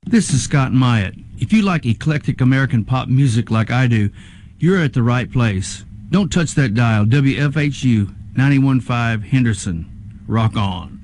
This is Scott Myatt. If you like eclectic American pop music like I do, you're at the right place. Don't touch that dial. WFHU 91.5 Henderson. Rock on.